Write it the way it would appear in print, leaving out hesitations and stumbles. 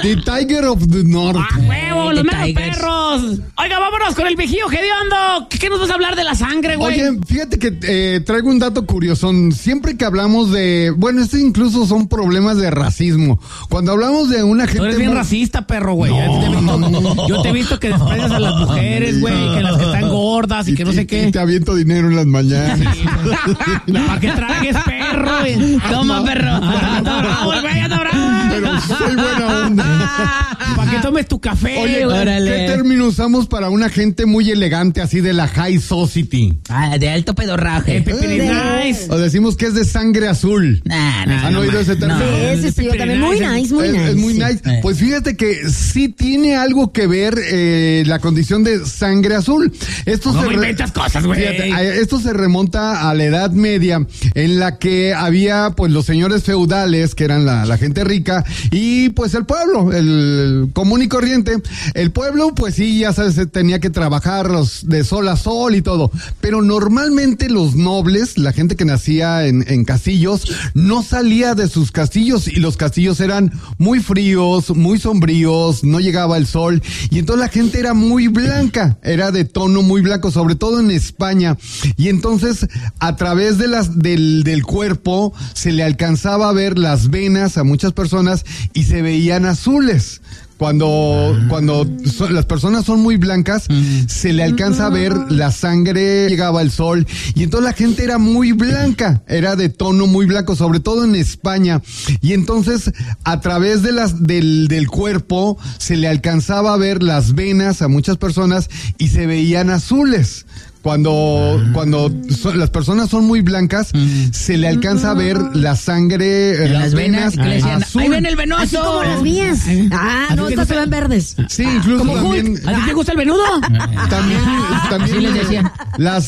The Tiger of the North. ¡A huevo, los meros perros! Oiga, vámonos con el viejillo hediondo. ¿Qué nos vas a hablar de la sangre, güey? Oye, fíjate que traigo un dato curioso. Siempre que hablamos de... Bueno, incluso son problemas de racismo. Cuando hablamos de una gente... Tú eres bien racista, perro, güey. No. Yo te he visto que desprecias a las mujeres, güey, que las que están gordas y que no sé qué. Y te aviento dinero en las mañanas. Sí. ¿Para qué tragues, perro? Toma, perro. Anda bravo, güey, anda bravo. Pero soy buena onda. Para que tomes tu café. Oye, órale. ¿Qué término usamos para una gente muy elegante, así de la high society? De alto pedorraje. Nice. O decimos que es de sangre azul. ¿Han oído ese término? Sí, yo también. Muy nice, muy nice. Es muy nice. Pues fíjate que sí tiene algo que ver la condición de sangre azul. No inventas cosas, güey. Esto se remonta a la Edad Media, en la que había pues los señores feudales, que eran la gente rica, y pues el pueblo, el común y corriente. El pueblo, pues sí, ya sabes, tenía que trabajar de sol a sol y todo. Pero normalmente los nobles, la gente que nacía en castillos, no salía de sus castillos, y los castillos eran muy fríos, muy sombríos, no llegaba el sol, y entonces la gente era muy blanca, era de tono muy blanco, sobre todo en España, y entonces a través de del cuerpo se le alcanzaba a ver las venas a muchas personas y se veían azules. Cuando las personas son muy blancas, se le alcanza a ver la sangre, llegaba el sol, y entonces la gente era muy blanca, era de tono muy blanco, sobre todo en España, y entonces a través de del cuerpo se le alcanzaba a ver las venas a muchas personas y se veían azules. Cuando las personas son muy blancas, se le alcanza a ver la sangre, las venas azul. ¡Ahí ven el venoso! Así como las mías. No, estas se ven verdes. Sí, incluso también. ¿A ti te gusta el venudo? También Así les decían. Las